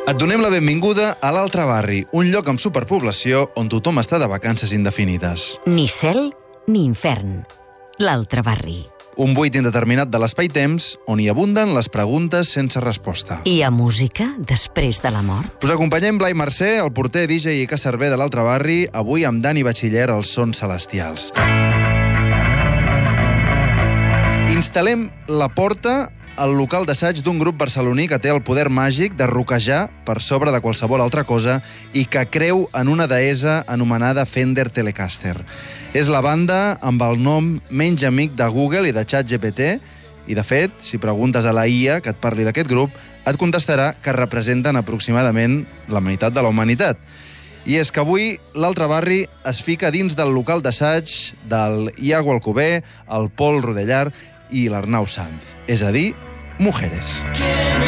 Et donem la benvinguda a l'Altre Barri, un lloc amb superpoblació on tothom està de vacances indefinides. Ni cel ni infern. L'Altre Barri. Un buit indeterminat de l'espai-temps on hi abunden les preguntes sense resposta. Hi ha música després de la mort? Us acompanyem Blai Mercè, el porter, DJ i cacerver de l'Altre Barri, avui amb Dani Batxiller als Sons Celestials. Instal·lem la porta al local d'assaig d'un grup barceloní que té el poder màgic de roquejar per sobre de qualsevol altra cosa i que creu en una deessa anomenada Fender Telecaster. És la banda amb el nom menys amic de Google i de ChatGPT i, de fet, si preguntes a la IA que et parli d'aquest grup, et contestarà que representen aproximadament la meitat de la humanitat. I és que avui l'Altre Barri es fica dins del local d'assaig del Iago Alcover, el Pol Rodellar i l'Arnau Sanz. És a dir, Mujeres.